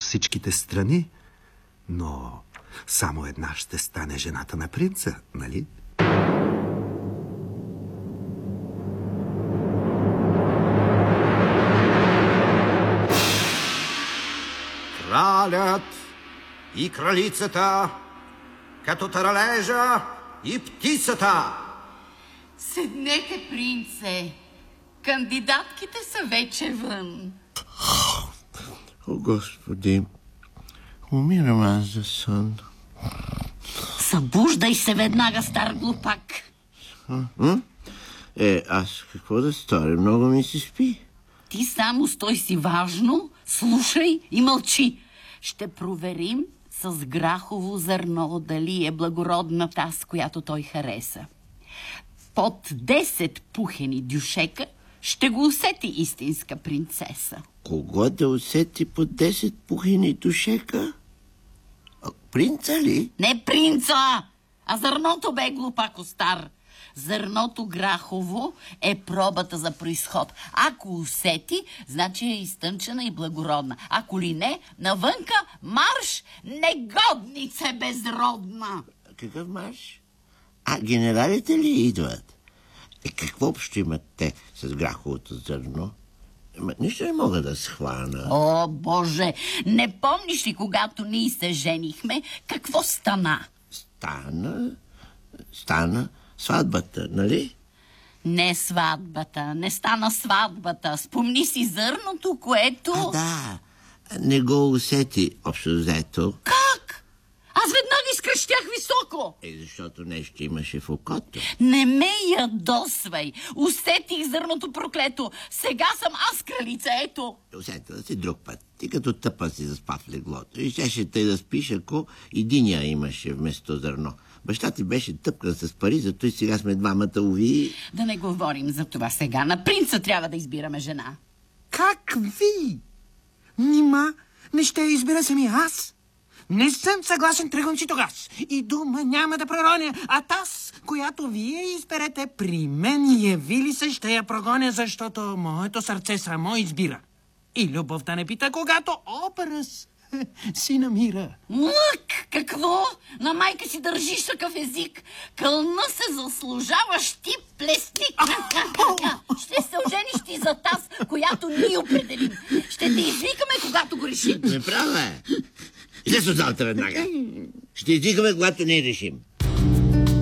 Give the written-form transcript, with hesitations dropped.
всичките страни, но само една ще стане жената на принца, нали? Кралят и кралицата, като таралежа и птицата. Седнете, принце. Кандидатките са вече вън. О, Господи, умирам аз за сън. Събуждай се веднага, стар глупак. Аз какво да сторя? Много ми се спи. Ти само стой си важно, слушай и мълчи. Ще проверим с грахово зърно дали е благородна таз, която той хареса. Под 10 пухени дюшека ще го усети истинска принцеса. Кого да усети по 10 пухени дюшека? Принца ли? Не принца, а зърното, бе, глупако стар. Зърното грахово е пробата за произход. Ако усети, значи е изтънчена и благородна. Ако ли не, навънка марш, негоднице безродна. Какъв марш? Генералите ли идват? Какво общо имат те с граховото зърно? Нищо не мога да схвана. О, Боже, не помниш ли, когато ние се женихме, какво стана? Стана сватбата, нали? Не сватбата, не стана сватбата. Спомни си зърното, което... Да, не го усети общо взето. Как? Аз веднага изкръщях високо. Защото нещо имаше в окото. Не ме ядосвай. Усетих зърното проклето. Сега съм аз кралица, ето. Усетила си друг път. Ти като тъпа си заспа в леглото. И щеше те да спиш, ако единия имаше вместо зърно. Баща ти беше тъпкан с пари, зато и сега сме двамата, уви. Да не говорим за това сега. На принца трябва да избираме жена. Как ви? Нима не ще я избира сами аз? Не съм съгласен, тръгвам си тогас. И дума няма да пророня, а таз, която вие изберете при мен, явили се, ще я прогоня, защото моето сърце само избира. И любовта не пита, когато образ си намира. Лък! Какво? На майка си държиш такъв език. Кълна се заслужаваш ти, плесник. Ще се ожениш ти за таз, която ние определим. Ще те извикаме, когато го решим. Не права е. Излез от залата веднага. Ще извикаме, когато не решим.